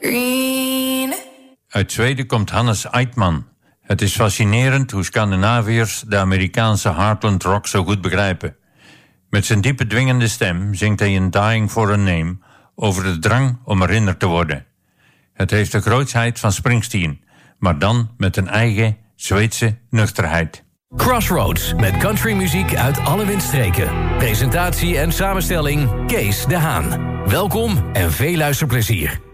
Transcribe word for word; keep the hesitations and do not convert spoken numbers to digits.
Green. Uit Zweden komt Hannes Eitman. Het is fascinerend hoe Scandinaviërs de Amerikaanse heartland rock zo goed begrijpen. Met zijn diepe dwingende stem zingt hij in Dying for a Name over de drang om herinnerd te worden. Het heeft de grootsheid van Springsteen, maar dan met een eigen Zweedse nuchterheid. Crossroads met countrymuziek uit alle windstreken. Presentatie en samenstelling Kees de Haan. Welkom en veel luisterplezier.